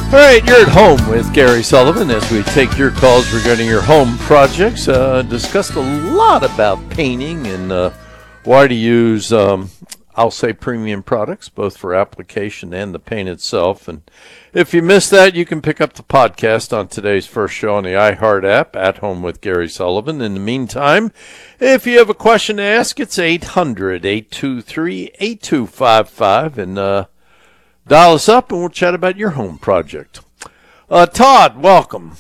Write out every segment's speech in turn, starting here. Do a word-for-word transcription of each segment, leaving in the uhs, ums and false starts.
All right, you're at home with Gary Sullivan as we take your calls regarding your home projects. Uh, discussed a lot about painting and uh, why to use, um, I'll say, premium products, both for application and the paint itself. And if you missed that, you can pick up the podcast on today's first show on the iHeart app, At Home with Gary Sullivan. In the meantime, if you have a question to ask, it's eight hundred, eight two three, eight two five five, and uh, dial us up and we'll chat about your home project. Uh, Todd, welcome.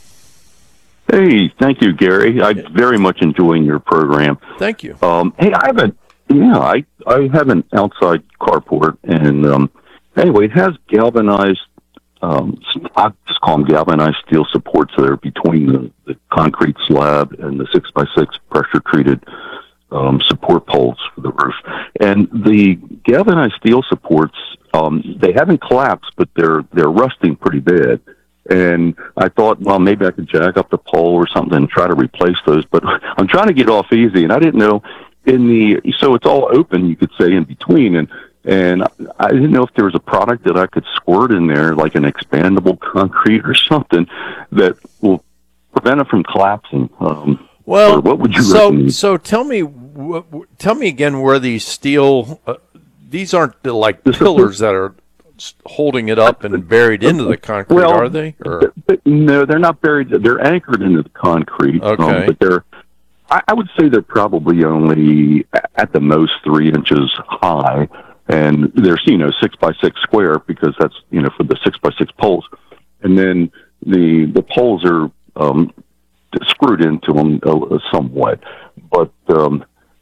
Hey, thank you, Gary. I'm very much enjoying your program. Thank you. Um, hey, I have a yeah, I I have an outside carport, and um, anyway, it has galvanized. Um, I just call them galvanized steel supports that are between the, the concrete slab and the six by six pressure treated um, support poles for the roof. And the galvanized steel supports, um, they haven't collapsed, but they're they're rusting pretty bad. And I thought, well, maybe I could jack up the pole or something and try to replace those. But I'm trying to get off easy, and I didn't know in the so it's all open, you could say, in between, and and I didn't know if there was a product that I could squirt in there, like an expandable concrete or something that will prevent it from collapsing. Um, Well, what would you so recommend? so tell me wh- wh- tell me again where these steel uh, these aren't the, like pillars that are s- holding it up and buried into the concrete, Well, are they? Or? But, but no, they're not buried. They're anchored into the concrete. Okay. Um, but they're, I, I would say they're probably only a- at the most three inches high, and they're you know six by six square because that's you know for the six by six poles, and then the the poles are um, screwed into them uh, somewhat, but. Um,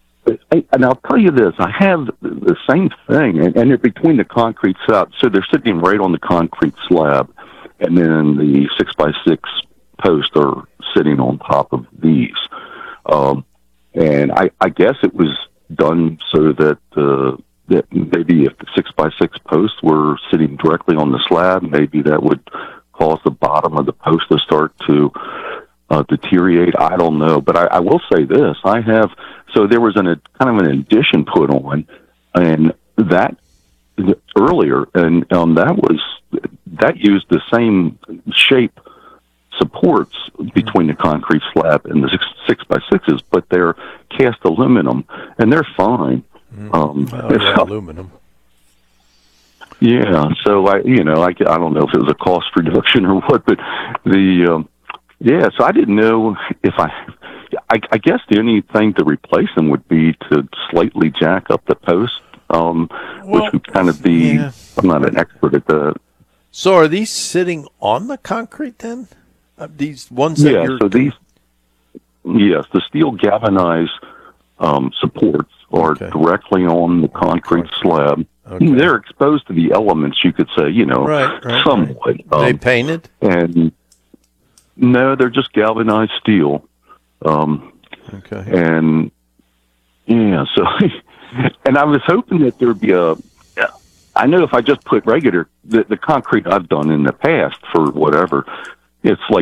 I, and I'll tell you this, I have the same thing, and, and they're between the concrete slab, so they're sitting right on the concrete slab, and then the six by six posts are sitting on top of these. Um, and I, I guess it was done so that, uh, that maybe if the six by six posts were sitting directly on the slab, maybe that would cause the bottom of the post to start to uh, deteriorate. I don't know, but I, I will say this, I have... So there was an, a kind of an addition put on, and that earlier, and um, that was that used the same shape supports between the concrete slab and the six, six by sixes, but they're cast aluminum, and they're fine. Mm. Um, oh, yeah, aluminum. Yeah, so I, you know, I, I don't know if it was a cost reduction or what, but the um, yeah, so I didn't know if I. I, I guess the only thing to replace them would be to slightly jack up the post, um, well, which would kind of be, yeah. I'm not an expert at that. So are these sitting on the concrete then? Uh, these ones that Yeah, you're... so these, yes, the steel galvanized um, supports are Okay. directly on the concrete slab. Okay. They're exposed to the elements, you could say, you know, Right, right, somewhat. right. Um, They painted? And no, they're just galvanized steel. Um, Okay. And yeah, so, and I was hoping that there'd be a, I know if I just put regular, the, the concrete I've done in the past for whatever, it's like